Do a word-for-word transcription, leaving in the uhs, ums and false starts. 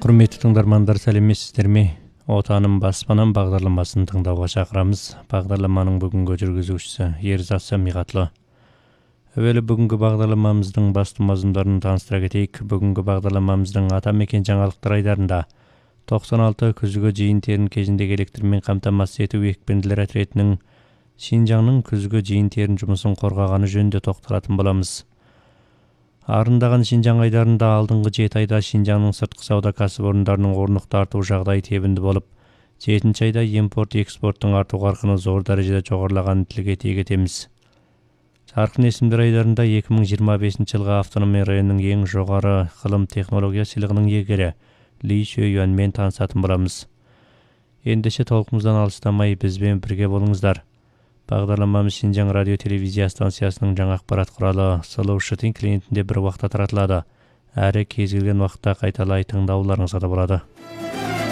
Құрметті тыңдармандар, сәлеметсіздерме? Отаным баспанам бағдарламасын тыңдауға шақырамыз. Бағдарламаның бүгінгі жүргізушісі Ерзат Самиғатлы. Әуелі бүгінгі бағдарламамыздың басты мазмұндарын таныстыра кетейік. Бүгінгі бағдарламамыздың атамекен жаңалықтар айдарында тоқсан алты күзгі жиын-терін кезіндегі электрмен қамтамасыз ету екпінділер отрядының Шинжаңның күзгі жиын-терін жұмысын қорғағаны жөнінде тоқталатын боламыз. Арындаған Шинжаң айдарында алдыңғы жеті айда Шинжаңның сыртқы сауда кәсіпорындарының орнықты арту жағдайы тебінді болып, жетінші айда импорт-экспорттың арту қарқыны зор дәрежеде жоғарылағанын тілге тиек етеміз. Жарқын есімдер айдарында екі мың жиырма бесінші жылғы автономия районының ең жоғары ғылым технология сыйлығының иегері Ли Шүйюанмен танысатын боламыз. Ендеше толқымыздан алыстамай бізбен бірге болыңыздар. Бағдарламамыз Шинжаң радио телевизия станциясының жаңа ақпарат құралы Слушатель клиентінде бір уақытта таратылады. Әрі кез келген уақытта қайталай тыңдауларыңызға да болады.